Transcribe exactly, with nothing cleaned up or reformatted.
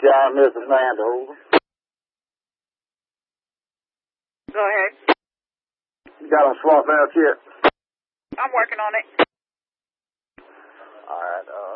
John, this is Landover. Go ahead. You got them swap out yet? I'm working on it. All right. Uh,